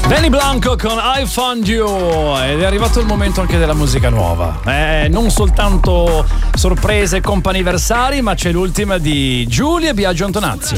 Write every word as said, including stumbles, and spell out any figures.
Benny Blanco con I Found You, ed è arrivato il momento anche della musica nuova. Eh, non soltanto sorprese e comp'anniversari, ma c'è l'ultima di Giulia e Biagio Antonazzi.